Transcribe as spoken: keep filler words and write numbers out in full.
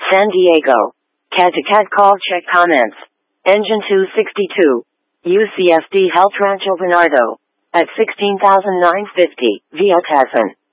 San Diego. C A D to C A D call check comments. Engine two sixty-two. U C S D Health Rancho Bernardo. At sixteen thousand nine hundred fifty. Via Tassin.